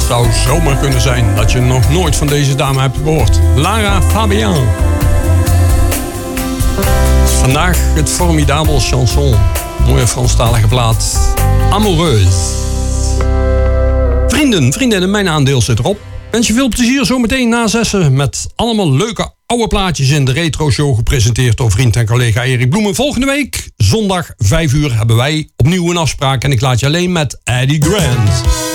zou zomaar kunnen zijn dat je nog nooit van deze dame hebt gehoord. Lara Fabian. Vandaag het formidabel chanson. Mooie Franstalige plaat. Amoureuse. Vrienden, mijn aandeel zit erop. Wens je veel plezier zometeen na 6 met allemaal leuke oude plaatjes in de Retro Show, gepresenteerd door vriend en collega Erik Bloemen. Volgende week, zondag 5 uur, hebben wij opnieuw een afspraak en ik laat je alleen met Eddie Grant.